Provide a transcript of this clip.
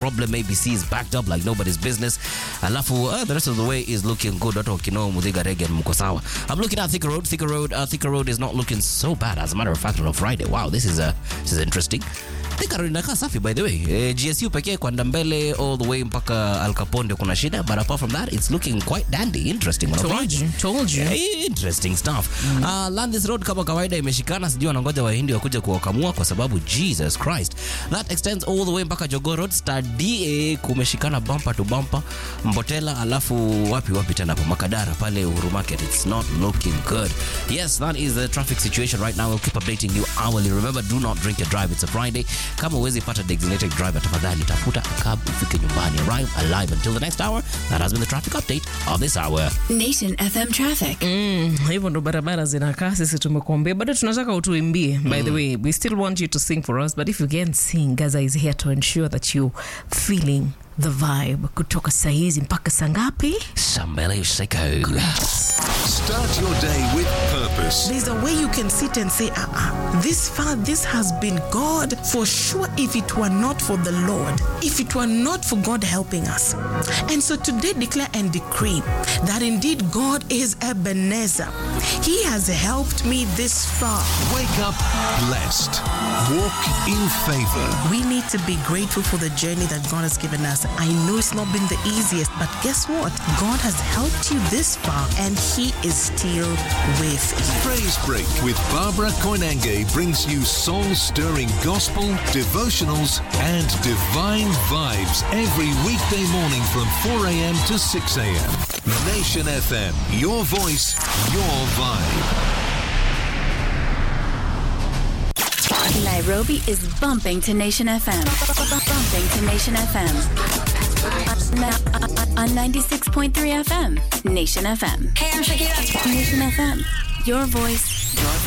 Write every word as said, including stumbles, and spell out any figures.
problem. A B C is backed up like nobody's business. Alafu, uh, the rest of the way is looking good. Watu wakino Mudhiga Rege and mko sawa. I'm looking at Thika Road. Thika Road, uh, Thika Road is not looking so bad. As a matter of fact, on a Friday. Wow, this is uh, this is interesting. Thika Road inakaa safi, by the way. Uh, G S U pekee kwa Ndambele all the way mpaka Al Capone kuna shida, but apart from that, it's looking quite dandy, interesting. Told you, told you. Yeah, interesting stuff. Mm. Uh, Landis Road kama kawaida imeshikana, sijui wanangoja Wahindi wakuja kuwakamua kwa sababu Jesus Christ. That extends all the way mpaka Jogoo Road. Star D A kumeshikana bumper to bumper. Mbotela alafu wapi wapi tena hapo Makadara pale Uhuru Market. It's not looking good. Yes, that is the traffic situation right now. We'll keep updating you hourly. Remember, do not drink and drive. It's a Friday. Kama uwezi pata designated driver, tafadhali tafuta cab ufike nyumbani. Arrive alive until the next hour. That has been the traffic update of this hour. Nation F M traffic. Mm, hivyo ndo barabara zinakaa, sisi tumekuambia. Bado tunataka utuimbie. By the way, we still want you to sing for us, but if you can't sing, Gaza is here to ensure that you feeling the vibe. Kutoka saizi mpaka sangapi? Sambele Seko. Start your day with purpose. There's a way you can sit and say, uh-uh, this far, this has been God for sure. If it were not for the Lord, if it were not for God helping us. And so today declare and decree that indeed God is Ebenezer. He has helped me this far. Wake up blessed. Walk in favor. We need to be grateful for the journey that God has given us. I know it's not been the easiest, but guess what? God has helped you this far and He is still with you. Praise Break with Barbara Koinange brings you soul-stirring gospel, devotionals, and divine vibes every weekday morning from four a.m. to six a.m. Nation F M, your voice, your vibe. Nairobi is bumping to Nation F M. Bumping to Nation F M. On ninety-six point three F M. Nation F M. Hey, I'm Shakira. Nation F M. Your voice, your vibe.